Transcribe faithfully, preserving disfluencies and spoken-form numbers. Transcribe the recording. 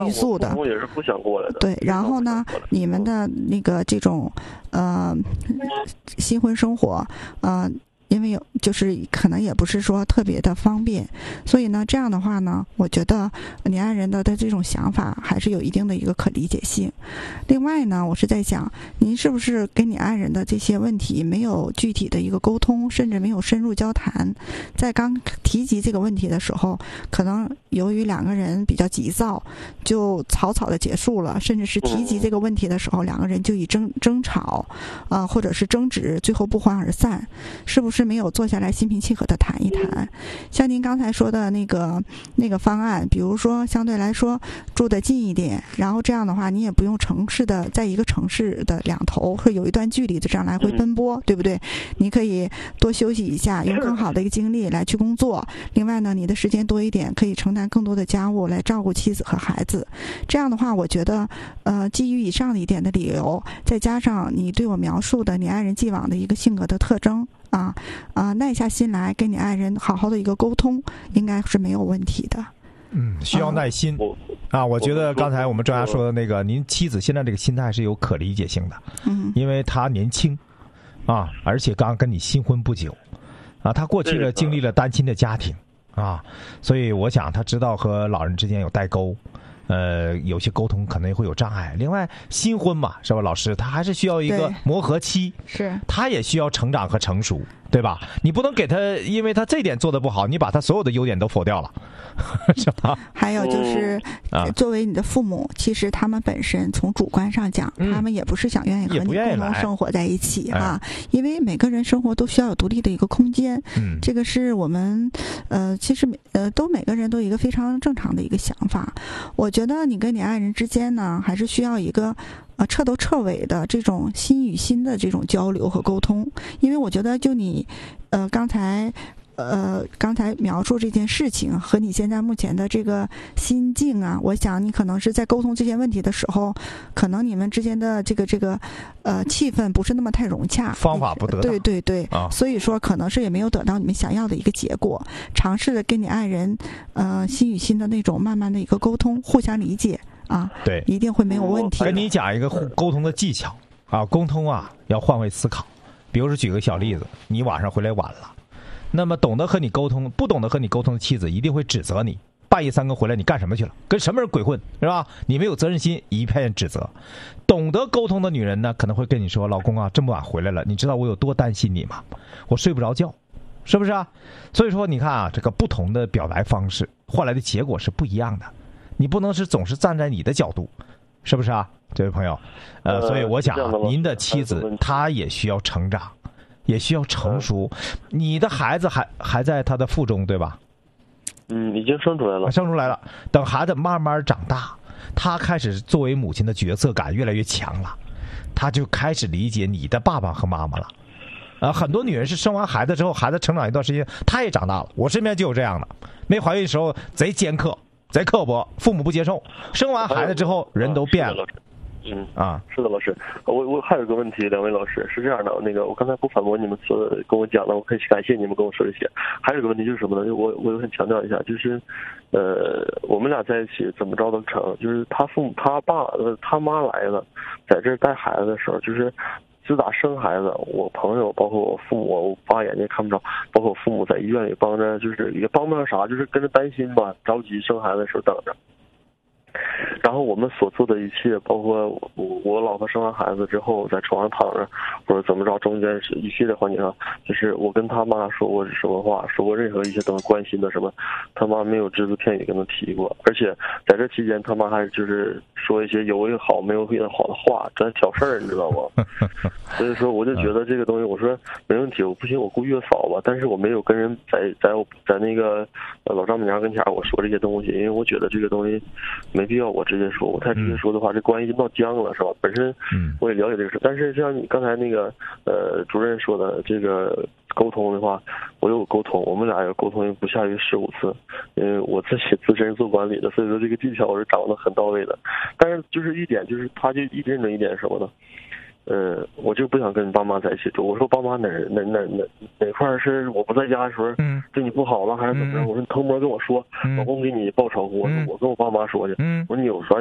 拘束的， 我也是不想过来的。 对，然后呢，你们的那个这种呃新婚生活，呃。因为有就是可能也不是说特别的方便，所以呢，这样的话呢，我觉得你爱人的的这种想法还是有一定的一个可理解性。另外呢，我是在想，您是不是跟你爱人的这些问题没有具体的一个沟通，甚至没有深入交谈，在刚提及这个问题的时候，可能由于两个人比较急躁，就草草的结束了，甚至是提及这个问题的时候，两个人就以争争吵，啊、呃，或者是争执，最后不欢而散，是不是？没有坐下来心平气和的谈一谈，像您刚才说的那个那个方案，比如说相对来说住得近一点，然后这样的话你也不用城市的在一个城市的两头会有一段距离的这样来回奔波，对不对？你可以多休息一下，用更好的一个精力来去工作。另外呢，你的时间多一点，可以承担更多的家务来照顾妻子和孩子。这样的话，我觉得呃，基于以上的一点的理由，再加上你对我描述的你爱人既往的一个性格的特征。啊啊，耐下心来跟你爱人好好的一个沟通，应该是没有问题的。 嗯，需要耐心、嗯、啊。我觉得刚才我们专家说的那个，您妻子现在这个心态是有可理解性的，嗯，因为她年轻啊，而且刚跟你新婚不久啊，她过去了经历了单亲的家庭啊，所以我想她知道和老人之间有代沟。呃，有些沟通可能会有障碍。另外，新婚嘛，是吧，老师，他还是需要一个磨合期， 是，他也需要成长和成熟，对吧？你不能给他，因为他这点做得不好，你把他所有的优点都否掉了，是吧？ 还有就是，嗯、作为你的父母，其实他们本身从主观上讲，嗯、他们也不是想愿意和你共同生活在一起哈、啊，因为每个人生活都需要有独立的一个空间，嗯，这个是我们呃，其实呃，都每个人都有一个非常正常的一个想法，我觉得。觉得你跟你爱人之间呢，还是需要一个呃彻头彻尾的这种心与心的这种交流和沟通，因为我觉得就你呃刚才呃刚才描述这件事情和你现在目前的这个心境啊，我想你可能是在沟通这些问题的时候，可能你们之间的这个这个呃气氛不是那么太融洽， 方法不得当， 对对对、啊、所以说可能是也没有得到你们想要的一个结果。尝试的跟你爱人呃心与心的那种慢慢的一个沟通，互相理解啊， 对， 一定会没有问题。 跟你讲一个沟通的技巧啊，沟通啊要换位思考。比如说举个小例子，你晚上回来晚了。那么懂得和你沟通，不懂得和你沟通的妻子一定会指责你，半夜三更回来你干什么去了，跟什么人鬼混，是吧？你没有责任心，一片指责。懂得沟通的女人呢，可能会跟你说，老公啊，这么晚回来了，你知道我有多担心你吗？我睡不着觉，是不是啊？所以说你看啊，这个不同的表达方式换来的结果是不一样的，你不能是总是站在你的角度，是不是啊，这位朋友？呃，所以我想、啊、您的妻子她也需要成长，也需要成熟。你的孩子还还在他的腹中，对吧？ 嗯，已经生出来了。 生出来了。等孩子慢慢长大，他开始作为母亲的角色感越来越强了，他就开始理解你的爸爸和妈妈了。呃，很多女人是生完孩子之后，孩子成长一段时间，她也长大了。我身边就有这样的，没怀孕的时候贼尖刻、贼刻薄，父母不接受。生完孩子之后，人都变了。 嗯啊，是的，老师，我我还有个问题，两位老师是这样的，那个我刚才不反驳你们所跟我讲的，我可以感谢你们跟我说这些。还有一个问题就是什么呢？就我我很强调一下，就是，呃，我们俩在一起怎么着都成，就是他父母他爸呃他妈来了，在这儿带孩子的时候，就是自打生孩子，我朋友包括我父母，我爸眼睛看不着，包括我父母在医院里帮着，就是也帮不上啥，就是跟着担心吧，着急生孩子的时候等着。然后我们所做的一切，包括我我老婆生完孩子之后在床上躺着，或者怎么着，中间是一系列环节上，就是我跟他妈说过什么话，说过任何一些都是关心的什么，他妈没有只字片语跟他提过，而且在这期间他妈还就是说一些有为好没有为好的话，在挑事儿，你知道吗？所以说我就觉得这个东西，我说没问题，我不行我雇月嫂吧，但是我没有跟人在在我在那个老丈母娘跟前我说这些东西，因为我觉得这个东西没必要我直接说，我太直接说的话，这关系就闹僵了，是吧？本身我也了解这个事，但是像你刚才那个呃主任说的这个沟通的话，我有沟通，我们俩有沟通不下于十五次，因为我自己自身做管理的，所以说这个技巧我是掌握的很到位的。但是就是一点，就是他就一认准一点什么呢？ 呃，我就不想跟你爸妈在一起住。我说爸妈哪哪哪哪哪块是我不在家的时候对你不好了，还是怎么着？我说你偷摸跟我说，老公给你报仇。我说我跟我爸妈说去。我说你有啥